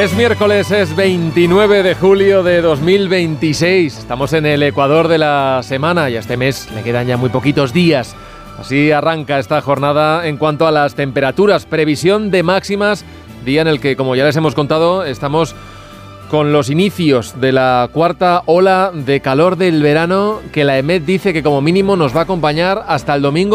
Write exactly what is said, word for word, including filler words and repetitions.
Es miércoles, es veintinueve de julio de dos mil veintiséis. Estamos en el ecuador de la semana y a este mes le quedan ya muy poquitos días. Así arranca esta jornada en cuanto a las temperaturas. Previsión de máximas, día en el que, como ya les hemos contado, estamos con los inicios de la cuarta ola de calor del verano, que la EMET dice que como mínimo nos va a acompañar hasta el domingo